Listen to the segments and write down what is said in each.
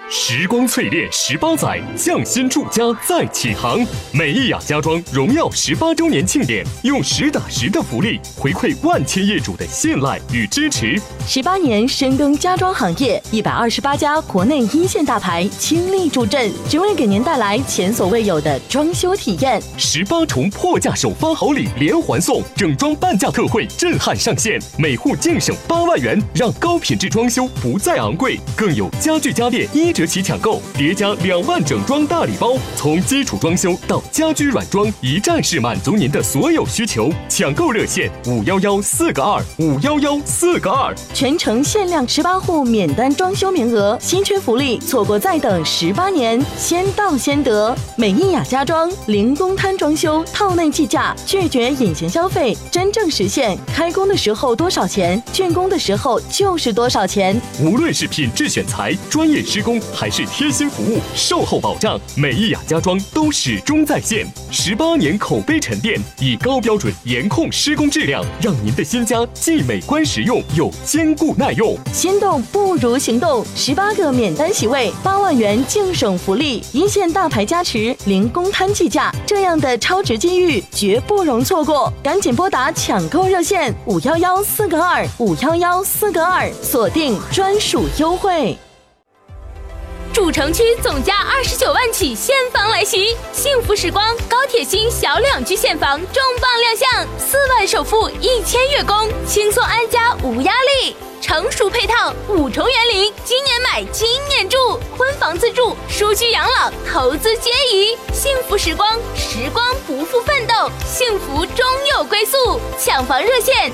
时光淬炼18载，匠心铸家再起航。美意雅家装荣耀18周年庆典，用实打实的福利回馈万千业主的信赖与支持。 18年深耕家装行业，128家国内一线大牌倾力助阵，只为给您带来前所未有的装修体验。 18重破价首发好礼连环送，整装半价特惠震撼上线，每户净省8万元，让高品质装修不再昂贵。更有家具家电1折起抢购，叠加2万整装大礼包，从基础装修到家居软装，一站式满足您的所有需求。抢购热线511-4个2，511-4个2。 全程限量18户免单装修名额，稀缺福利，错过再等18年，先到先得。美意雅家装零公摊装修，套内计价，拒绝隐形消费，真正实现开工的时候多少钱，竣工的时候就是多少钱。 无论是品质选材、专业施工，还是贴心服务、售后保障，美意雅家装都始终在线。18年口碑沉淀，以高标准严控施工质量，让您的新家既美观实用又坚固耐用。 心动不如行动，18个免单席位，8万元净省福利，一线大牌加持，零公摊计价，这样的超值机遇绝不容错过！赶紧拨打抢购热线511-4个2，511-4个2，锁定专属优惠。 主城区总价29万起现房来袭，幸福时光高铁新小两居现房重磅亮相，4万首付1000月供，轻松安家无压力。成熟配套5重园林，今年买今年住，婚房自住，舒居养老，投资皆宜。幸福时光，时光不负奋斗，幸福终有归宿。抢房热线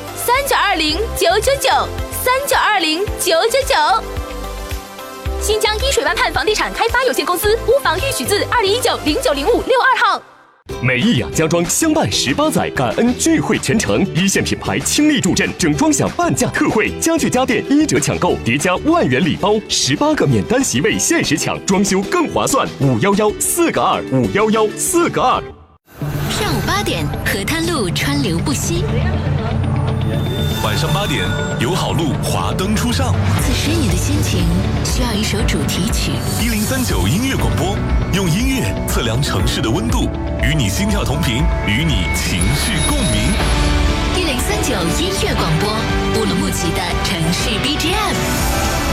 3920-999，3920-999。新疆依水湾畔房地产开发有限公司，屋房预许字2019-0905-62号。 美意雅家装相伴18载，感恩聚会全程，一线品牌倾力助阵，整装享半价特惠，家具家电1折抢购，叠加万元礼包，18个免单席位限时抢，装修更划算。511-4个2，511-4个2。 上午8点，河滩路川流不息。 晚上8点，友好路华灯初上。 此时你的心情需要一首主题曲。 1039音乐广播，用音乐测量城市的温度，与你心跳同频，与你情绪共鸣。 1039音乐广播，乌鲁木齐的城市 BGM。